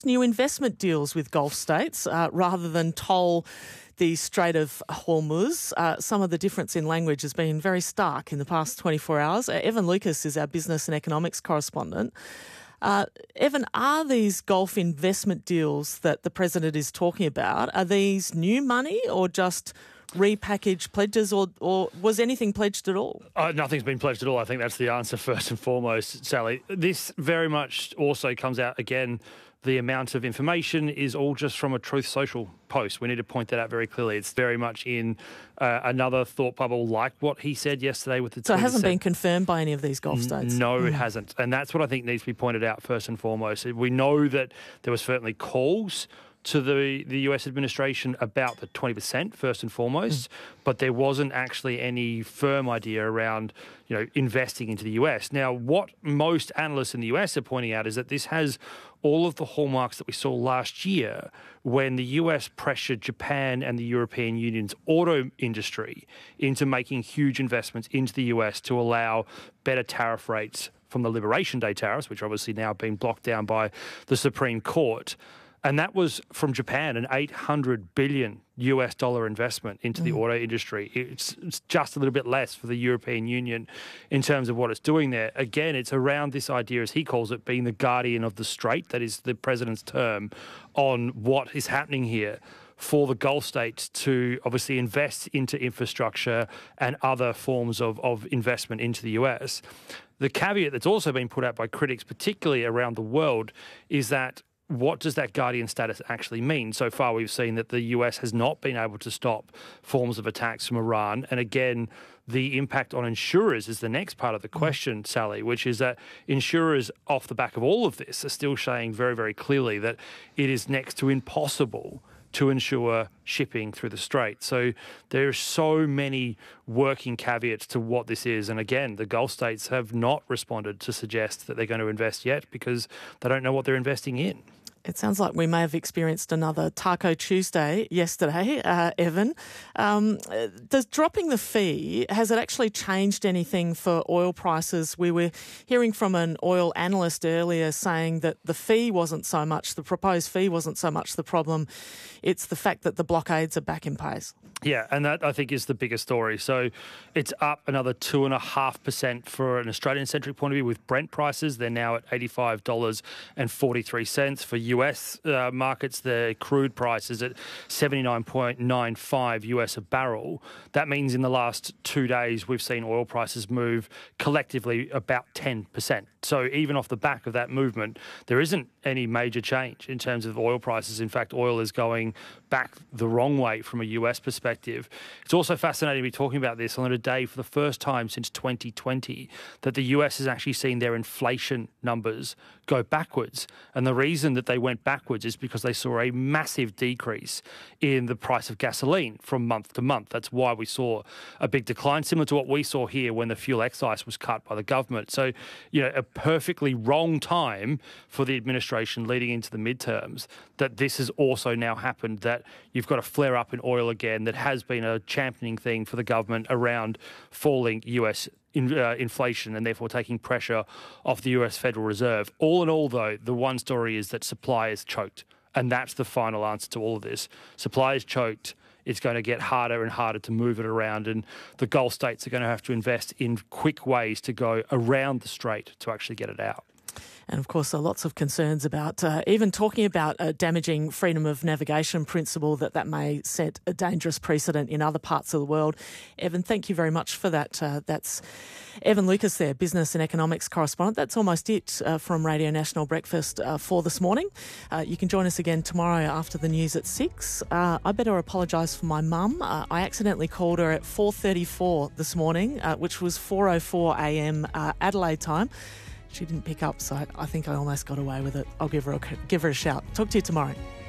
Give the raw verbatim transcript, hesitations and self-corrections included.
new investment deals with Gulf states uh, rather than toll the Strait of Hormuz. Uh, some of the difference in language has been very stark in the past twenty-four hours. Uh, Evan Lucas is our business and economics correspondent. Uh, Evan, are these Gulf investment deals that the President is talking about, are these new money or just repackaged pledges, or, or was anything pledged at all? Uh, nothing's been pledged at all. I think that's the answer first and foremost, Sally. This very much also comes out, again, the amount of information is all just from a Truth Social post. We need to point that out very clearly. It's very much in uh, another thought bubble like what he said yesterday with the... So it hasn't been confirmed by any of these Gulf states? No, mm. it hasn't. And that's what I think needs to be pointed out first and foremost. We know that there was certainly calls to the, the U S administration about the twenty percent first and foremost, mm. but there wasn't actually any firm idea around, you know, investing into the U S. Now, what most analysts in the U S are pointing out is that this has all of the hallmarks that we saw last year when the U S pressured Japan and the European Union's auto industry into making huge investments into the U S to allow better tariff rates from the Liberation Day tariffs, which are obviously now being blocked down by the Supreme Court. And that was from Japan, an eight hundred billion U S dollar investment into mm. the auto industry. It's, it's just a little bit less for the European Union in terms of what it's doing there. Again, it's around this idea, as he calls it, being the guardian of the strait, that is the president's term, on what is happening here for the Gulf states to obviously invest into infrastructure and other forms of, of investment into the U S. The caveat that's also been put out by critics, particularly around the world, is that what does that guardian status actually mean? So far, we've seen that the U S has not been able to stop forms of attacks from Iran. And again, the impact on insurers is the next part of the question, Sally, which is that insurers, off the back of all of this, are still saying very, very clearly that it is next to impossible to ensure shipping through the strait. So there are so many working caveats to what this is. And again, the Gulf states have not responded to suggest that they're going to invest yet because they don't know what they're investing in. It sounds like we may have experienced another Taco Tuesday yesterday, uh, Evan. Um, does dropping the fee, has it actually changed anything for oil prices? We were hearing from an oil analyst earlier saying that the fee wasn't so much, the proposed fee wasn't so much the problem, it's the fact that the blockades are back in place. Yeah, and that I think is the biggest story. So it's up another two point five percent for an Australian-centric point of view with Brent prices. They're now at eighty-five dollars and forty-three cents. For U S uh, markets, the crude price is at seventy-nine point nine five U S a barrel. That means in the last two days, we've seen oil prices move collectively about ten percent. So even off the back of that movement, there isn't any major change in terms of oil prices. In fact, oil is going back the wrong way from a U S perspective. It's also fascinating to be talking about this on a day for the first time since twenty twenty that the U S has actually seen their inflation numbers go backwards. And the reason that they went backwards is because they saw a massive decrease in the price of gasoline from month to month. That's why we saw a big decline, similar to what we saw here when the fuel excise was cut by the government. So, you know, a perfectly wrong time for the administration leading into the midterms that this has also now happened, that you've got a flare up in oil again that has been a championing thing for the government around falling U S In, uh, inflation and therefore taking pressure off the U S Federal Reserve. All in all, though, the one story is that supply is choked. And that's the final answer to all of this. Supply is choked. It's going to get harder and harder to move it around. And the Gulf states are going to have to invest in quick ways to go around the strait to actually get it out. And of course, there are lots of concerns about uh, even talking about a damaging freedom of navigation principle, that that may set a dangerous precedent in other parts of the world. Evan, thank you very much for that. Uh, that's Evan Lucas there, business and economics correspondent. That's almost it uh, from Radio National Breakfast uh, for this morning. Uh, you can join us again tomorrow after the news at six. Uh, I better apologise for my mum. Uh, I accidentally called her at four thirty-four this morning, uh, which was four oh four a m uh, Adelaide time. She didn't pick up, so I think I almost got away with it. I'll give her a, give her a shout. Talk to you tomorrow.